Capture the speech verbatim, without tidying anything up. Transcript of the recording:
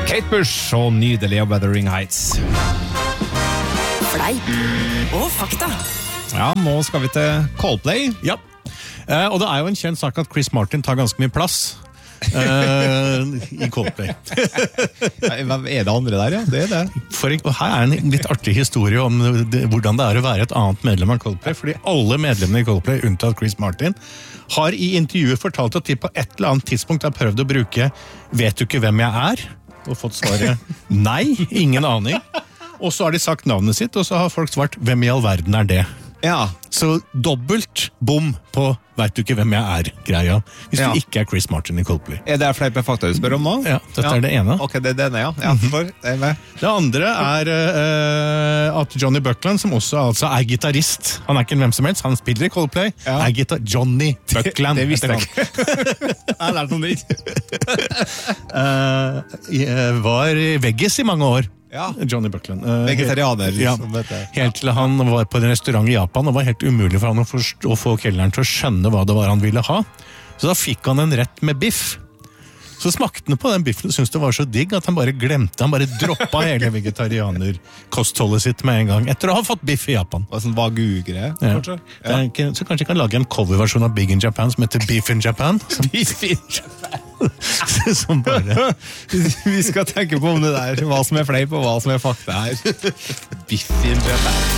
Kate Bush og nydelig av Wuthering Heights. Fleip og fakta. Ja, nå skal vi til Coldplay. Ja, eh, og det er jo en kjent sak at Chris Martin tar ganske mye plass eh, i Coldplay. Hva er det andre der, ja? Det er det. For, og her er en litt artig historie om det, hvordan det er å være et annet medlem av Coldplay, fordi alle medlemmene i Coldplay, unntatt Chris Martin, har i intervjuet fortalt at de på et eller annet tidspunkt har prøvd å bruke «Vet du ikke hvem jeg er?» og fått svaret «Nei, ingen aning». Og så har de sagt navnet sitt, og så har folk svart «Hvem i all verden er det?» Ja. Så dobbelt bom på «Vet du ikke hvem jeg er?» greia, hvis Ja. du ikke er Chris Martin i Coldplay. Er det flere på fakta du spør om nå? Ja, dette er det ene. Ok, det er det ene, ja. Ja, for, det er med. Det andre er uh, at Johnny Buckland, som også altså er gitarist, han er ikke en hvem som helst, han spiller i Coldplay, Ja. er gitar Johnny Buckland. Det visste jeg heter ikke. Jeg har lært noe nytt. han. Uh, i- var i veggis i mange år. Ja. Johnny Buckland. Uh, Vegetarianer, Ja. som vet det. Helt til han var på en restaurant i Japan, og det var helt umulig for han å, forstå, å få kelneren til å skjønne hva det var han ville ha. Så da fikk han en rett med biff. Så smakte han på den biffen og syntes det var så digg at han bare glemte, han bare droppa hele vegetarianerkostholdet sitt med en gang, etter å ha fått biff i Japan. Og sånn Wagyu-greie, Ja. kanskje? Det er ikke, så kanskje jeg kan lage en coverversjon av Big in Japan som heter Beef in Japan. Som, som bare... Vi skal tenke på om det der, hva som er fleip og hva som er fakta her. Biff in Japan.